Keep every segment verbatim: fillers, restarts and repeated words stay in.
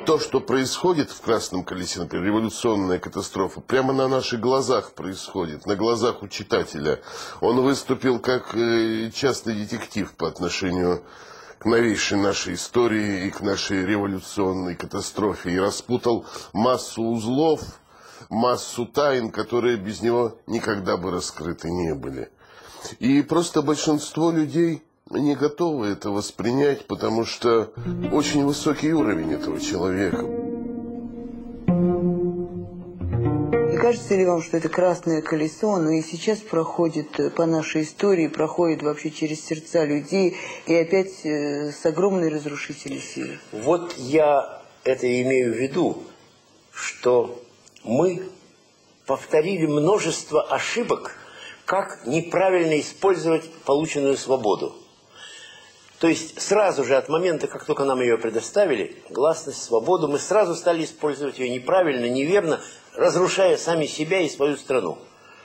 то, что происходит в Красном колесе, например, революционная катастрофа, прямо на наших глазах происходит, на глазах у читателя. Он выступил как частный детектив по отношению к новейшей нашей истории и к нашей революционной катастрофе. И распутал массу узлов, массу тайн, которые без него никогда бы раскрыты не были. И просто большинство людей не готовы это воспринять, потому что очень высокий уровень этого человека. Не кажется ли вам, что это красное колесо, оно и сейчас проходит по нашей истории, проходит вообще через сердца людей и опять с огромной разрушительной силой? Вот я это имею в виду, что мы повторили множество ошибок, как неправильно использовать полученную свободу. То есть сразу же от момента, как только нам ее предоставили, гласность, свободу, мы сразу стали использовать ее неправильно, неверно, разрушая сами себя и свою страну.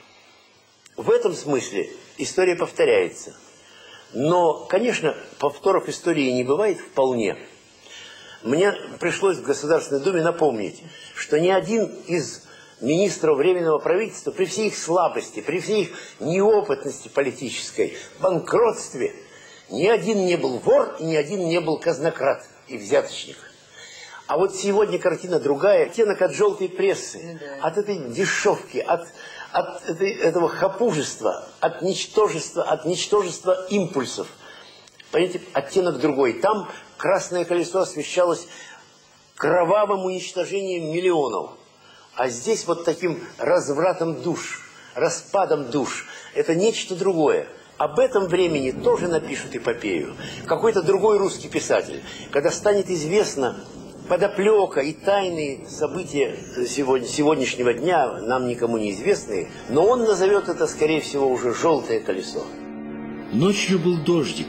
В этом смысле история повторяется. Но, конечно, повторов истории не бывает вполне. Мне пришлось в Государственной Думе напомнить, что ни один из министров Временного правительства при всей их слабости, при всей их неопытности политической, банкротстве, ни один не был вор, и ни один не был казнократ и взяточник. А вот сегодня картина другая. Оттенок от желтой прессы, от этой дешевки, от, от этой, этого хапужества, от ничтожества, от ничтожества импульсов. Понимаете, оттенок другой. Там красное колесо освещалось кровавым уничтожением миллионов. А здесь вот таким развратом душ, распадом душ. Это нечто другое. Об этом времени тоже напишут эпопею. Какой-то другой русский писатель. Когда станет известна подоплека и тайные события сегодня, сегодняшнего дня, нам никому не известные, но он назовет это, скорее всего, уже «желтое колесо». Ночью был дождик,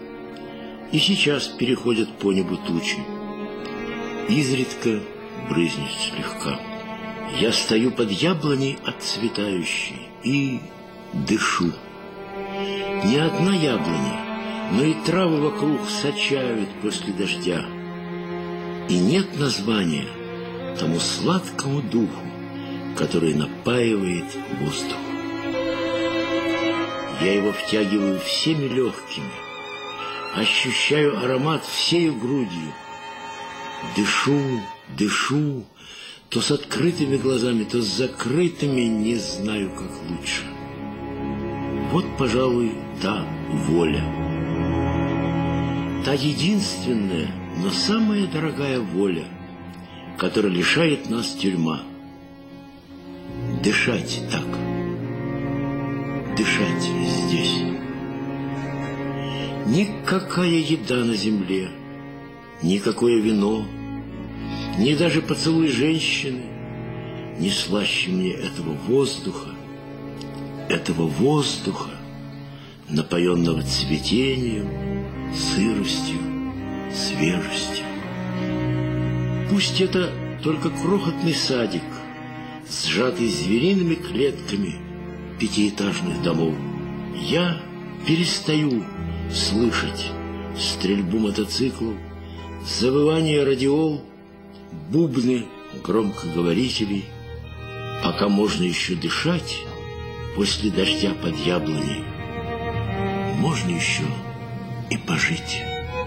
и сейчас переходят по небу тучи. Изредка брызнет слегка. Я стою под яблоней отцветающей и дышу. Не одна яблоня, но и травы вокруг сочают после дождя. И нет названия тому сладкому духу, который напаивает воздух. Я его втягиваю всеми легкими, ощущаю аромат всею грудью. Дышу, дышу, то с открытыми глазами, то с закрытыми, не знаю, как лучше. Вот, пожалуй, та воля. Та единственная, но самая дорогая воля, которая лишает нас тюрьма. Дышать так. Дышать здесь. Никакая еда на земле, никакое вино, ни даже поцелуй женщины не слаще мне этого воздуха, этого воздуха, напоенного цветением, сыростью, свежестью. Пусть это только крохотный садик, сжатый звериными клетками пятиэтажных домов, я перестаю слышать стрельбу мотоциклов, завывание радиол, бубны громкоговорителей, пока можно еще дышать. После дождя под яблоней можно еще и пожить.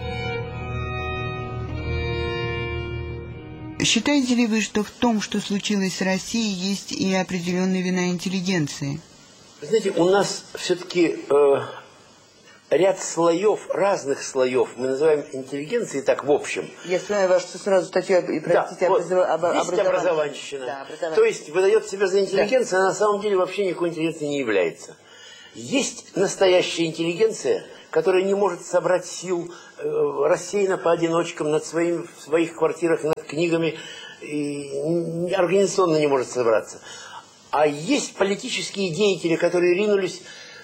Считаете ли вы, что в том, что случилось с Россией, есть и определенная вина интеллигенции? Знаете, у нас все-таки э, ряд слоев, разных слоев, мы называем интеллигенцией так в общем. Я вспоминаю вашу сразу статью, и простите, да, вот, об, об, есть образованщина. Да, образование. То есть выдает себя за интеллигенцию, да. А на самом деле вообще никакой интеллигенцией не является. Есть настоящая интеллигенция, которая не может собрать сил, э, рассеяна по одиночкам над своим, в своих квартирах, над книгами, и организационно не может собраться. А есть политические деятели, которые ринулись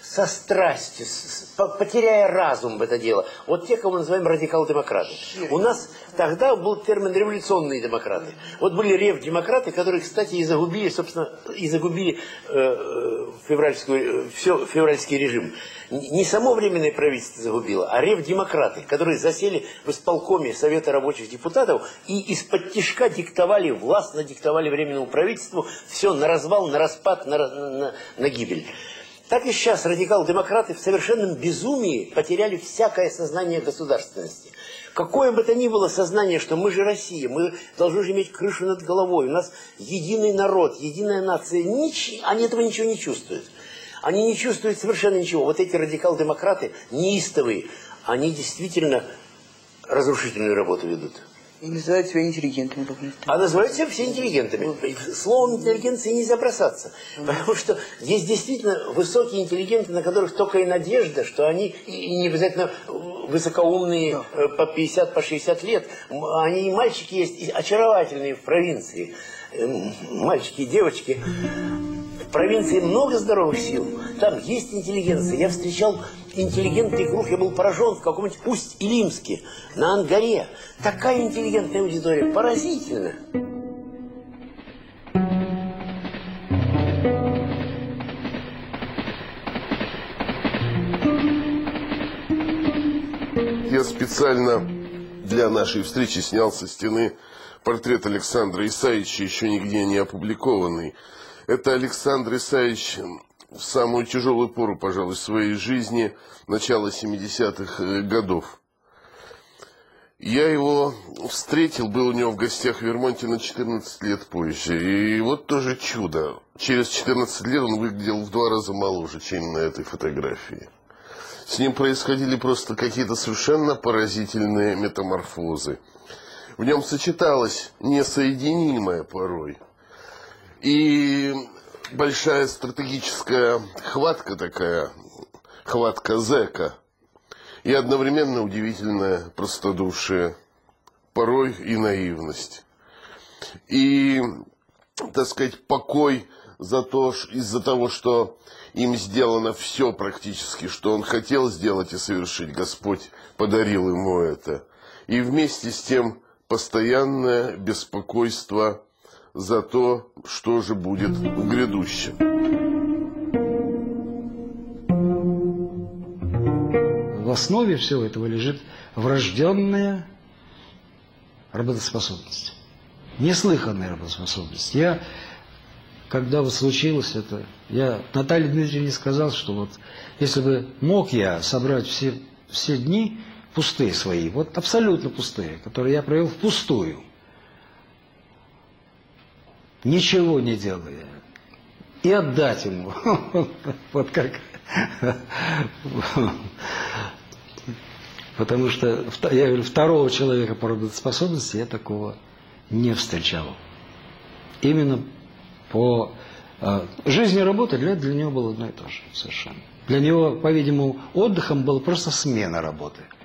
со страстью, с, по, потеряя разум в это дело. Вот те, кого мы называем радикал-демократы. У нас тогда был термин революционные демократы. Вот были рев-демократы, которые, кстати, и загубили, собственно, и загубили э, февральскую, все, февральский режим. Не само Временное правительство загубило, а рев-демократы, которые засели в исполкоме Совета рабочих депутатов и из-под тишка диктовали, властно диктовали Временному правительству все на развал, на распад, на, на, на гибель. Так и сейчас радикал-демократы в совершенном безумии потеряли всякое сознание государственности. Какое бы то ни было сознание, что мы же Россия, мы должны же иметь крышу над головой, у нас единый народ, единая нация, нич... они этого ничего не чувствуют. Они не чувствуют совершенно ничего. Вот эти радикал-демократы, неистовые, они действительно разрушительную работу ведут. И называют себя интеллигентами. А называют себя все интеллигентами. Словом интеллигенции нельзя бросаться. Потому что есть действительно высокие интеллигенты, на которых только и надежда, что они, и не обязательно высокоумные, по пятьдесят, по шестьдесят лет. Они и мальчики есть, и очаровательные в провинции. Мальчики и девочки. В провинции много здоровых сил. Там есть интеллигенция. Я встречал интеллигентный круг. Я был поражен в каком-нибудь Усть-Илимске, на Ангаре. Такая интеллигентная аудитория. Поразительно. Я специально для нашей встречи снял со стены портрет Александра Исаевича, еще нигде не опубликованный. Это Александр Исаевич в самую тяжелую пору, пожалуй, своей жизни, начало семидесятых годов. Я его встретил, был у него в гостях в Вермонте на четырнадцать лет позже. И вот тоже чудо. Через четырнадцать лет он выглядел в два раза моложе, чем на этой фотографии. С ним происходили просто какие-то совершенно поразительные метаморфозы. В нем сочеталось несоединимое порой. И большая стратегическая хватка такая, хватка зэка, и одновременно удивительное простодушие, порой и наивность. И, так сказать, покой за то, из-за того, что им сделано все практически, что он хотел сделать и совершить, Господь подарил ему это. И вместе с тем постоянное беспокойство за то, что же будет в грядущем. В основе всего этого лежит врожденная работоспособность. Неслыханная работоспособность. Я, когда вот случилось это, я Наталье Дмитриевне сказал, что вот если бы мог я собрать все, все дни пустые свои, вот абсолютно пустые, которые я провел впустую, ничего не делая, и отдать ему. Вот как. Потому что, я говорю, второго человека по работоспособности я такого не встречал. Именно по жизни и работе для, для него было одно и то же совершенно. Для него, по-видимому, отдыхом была просто смена работы.